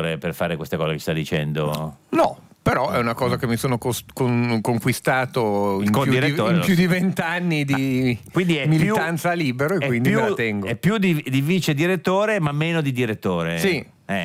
per fare queste cose che ci sta dicendo? No, però è una cosa che mi sono conquistato in più di 20 anni di militanza libero, e quindi me la tengo. È più di vice direttore ma meno di direttore. Sì.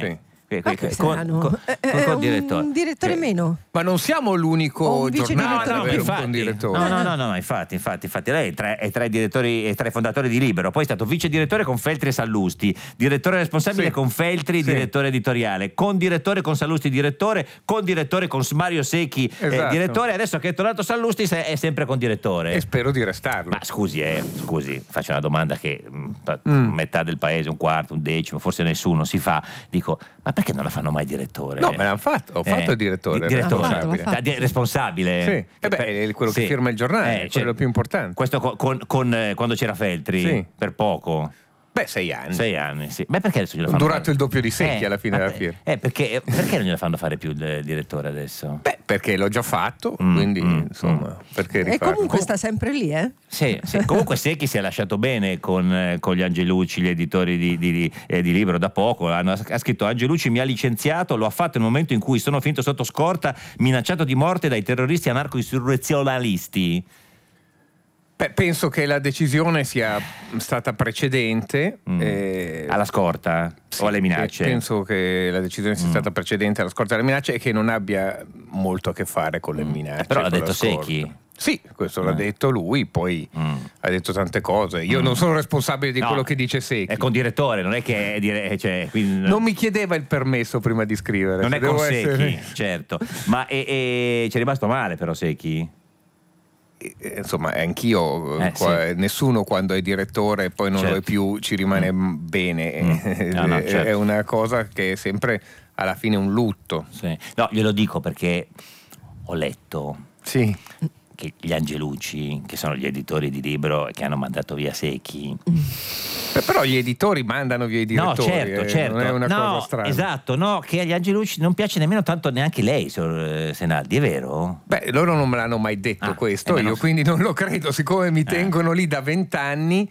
Con un direttore meno. Ma non siamo l'unico giornale ad avere un direttore. No, infatti lei è tra i direttori e tra i fondatori di Libero, poi è stato vice direttore con Feltri e Sallusti, direttore responsabile con Feltri, direttore editoriale, con direttore con Sallusti direttore, con direttore con Mario Secchi direttore, adesso che è tornato Sallusti è sempre con direttore. E spero di restarlo. Ma scusi, faccio una domanda che metà del paese, un quarto, un decimo, forse nessuno si fa. Dico, ma perché non la fanno mai direttore? No, me l'hanno fatto, ho fatto il direttore. Responsabile. Sì. È quello che firma il giornale, è quello più importante. Questo quando c'era Feltri, per poco. 6 anni. 6 anni, sì. Ma perché adesso glielo fanno durato il doppio di Secchi alla fine della firma. Perché non glielo fanno fare più il direttore adesso? Perché l'ho già fatto, quindi insomma, perché rifarlo? E comunque sta sempre lì, Sì. Comunque Secchi si è lasciato bene con gli Angelucci, gli editori di Libero da poco. Ha scritto: Angelucci mi ha licenziato, lo ha fatto nel momento in cui sono finito sotto scorta, minacciato di morte dai terroristi anarco-insurrezionalisti. Penso che la decisione sia stata precedente alla scorta o alle minacce. Penso che la decisione sia stata precedente alla scorta e alle minacce, e che non abbia molto a che fare con le minacce. Però l'ha detto Secchi. Sì, questo l'ha detto lui, poi ha detto tante cose. Io non sono responsabile di quello che dice Secchi. È con direttore, non è che non mi chiedeva il permesso prima di scrivere. Non è con Secchi, certo. Ma ci è rimasto male però Secchi? Insomma, anch'io, nessuno quando è direttore e poi non lo è più ci rimane bene. Certo. È una cosa che è sempre alla fine un lutto. Sì. No, glielo dico perché ho letto che gli Angelucci, che sono gli editori di Libero, che hanno mandato via Secchi. Però gli editori mandano via i direttori. No, certo. Non è una cosa strana. Esatto, che agli Angelucci non piace nemmeno tanto neanche lei, signor Senaldi, è vero? Loro non me l'hanno mai detto questo, io quindi non lo credo, siccome mi tengono lì da 20 anni.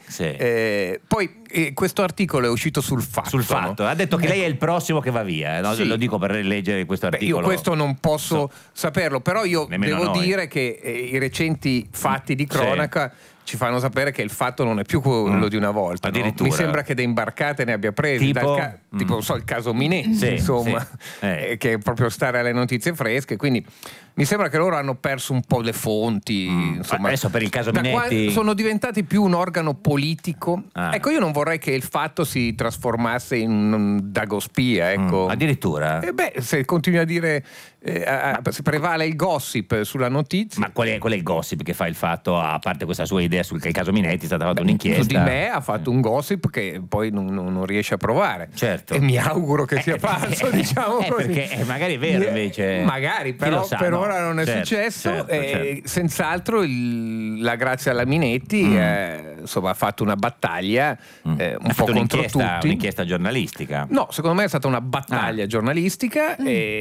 Poi questo articolo è uscito sul Fatto. Ha detto che lei è il prossimo che va via, no? Lo dico per leggere questo articolo. Io questo non posso saperlo, però io devo dire che i recenti fatti di cronaca ci fanno sapere che il Fatto non è più quello di una volta. Mi sembra che da imbarcate ne abbia presi, tipo il caso Minetti, insomma, che è proprio stare alle notizie fresche, quindi mi sembra che loro hanno perso un po' le fonti. Insomma, adesso per il caso Minetti sono diventati più un organo politico. Ecco, io non vorrei che il Fatto si trasformasse in un dagospia, ecco. Addirittura? Se continui a dire se prevale il gossip sulla notizia. Ma qual è il gossip che fa il Fatto, a parte questa sua idea sul caso Minetti? È stata fatta un'inchiesta su di me, ha fatto un gossip che poi non riesce a provare. Certo. E mi auguro che sia falso, diciamo così. Perché magari è vero invece. Magari, però per ora non è successo. Certo. Senz'altro la grazia alla Minetti ha fatto una battaglia un po' contro tutti. Un'inchiesta giornalistica. No, secondo me è stata una battaglia giornalistica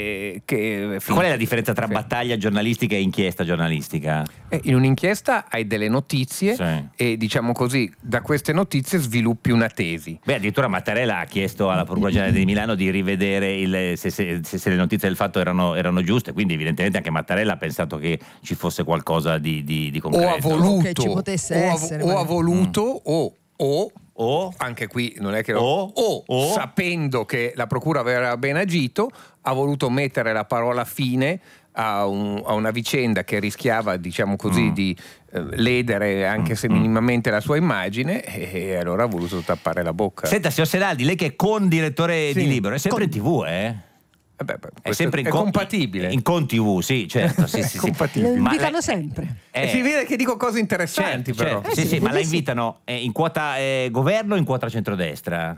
Qual è la differenza tra battaglia giornalistica e inchiesta giornalistica? In un'inchiesta hai delle notizie e, diciamo così, da queste notizie sviluppi una tesi. Addirittura Mattarella ha chiesto alla Procura Generale di Milano di rivedere se le notizie del Fatto erano giuste, quindi evidentemente anche Mattarella ha pensato che ci fosse qualcosa di concreto. O ha voluto, che ci potesse essere. O ha voluto o anche qui non è che sapendo che la procura aveva ben agito, ha voluto mettere la parola fine a una vicenda che rischiava, diciamo così, di ledere anche se minimamente la sua immagine, e allora ha voluto tappare la bocca. Senta, signor Senaldi, lei che è condirettore di Libero, è sempre in TV, è compatibile. In con TV, sì, certo. Lo invitano sempre. Si vede che dico cose interessanti, però. Ma la invitano in quota governo o in quota centrodestra?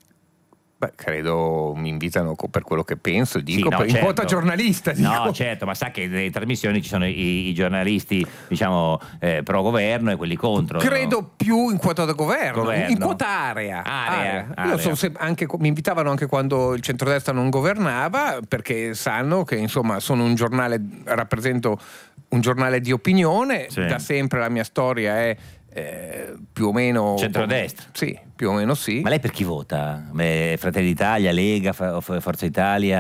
Credo mi invitano per quello che penso, in quota giornalista. No, certo, ma sa che nelle trasmissioni ci sono i giornalisti, diciamo, pro governo e quelli contro. Credo più in quota da governo. In quota area. Io mi invitavano anche quando il centrodestra non governava, perché sanno che insomma rappresento un giornale di opinione. Da sempre la mia storia è più o meno centrodestra. Sì, più o meno sì. Ma lei per chi vota? Fratelli d'Italia, Lega, Forza Italia?